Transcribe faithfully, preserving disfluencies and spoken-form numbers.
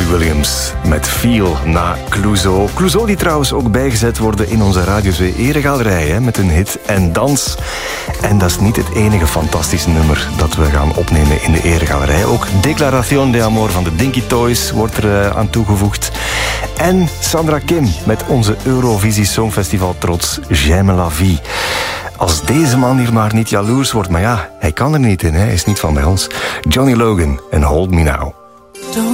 Robbie Williams met Feel na Clouseau. Clouseau die trouwens ook bijgezet worden in onze Radio twee Eregalerij, hè, met hun hit En Dans. En dat is niet het enige fantastische nummer dat we gaan opnemen in de Eregalerij. Ook Declaration de Amor van de Dinky Toys wordt er uh, aan toegevoegd. En Sandra Kim met onze Eurovisie Songfestival trots J'aime la vie. Als deze man hier maar niet jaloers wordt, maar ja, hij kan er niet in, hè. Hij is niet van bij ons. Johnny Logan en Hold Me Now.